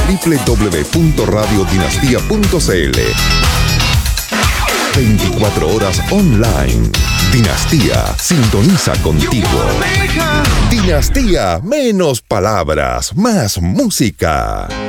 www.radiodinastía.cl. 24 horas online. Dinastía sintoniza contigo. Dinastía, menos palabras, más música.